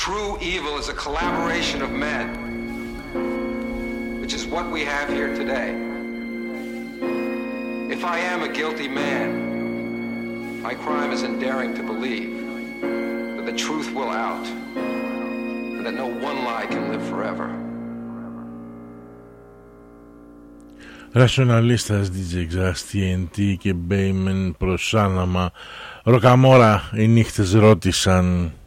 True evil is a collaboration of men, which is what we have here today. If I am a guilty man, my crime is in daring to believe that the truth will out and that no one lie can live forever. Rationalistas, DJ Xas, TNT και Bayman προς Άναμα. Ροκαμόρα, οι νύχτες ρώτησαν.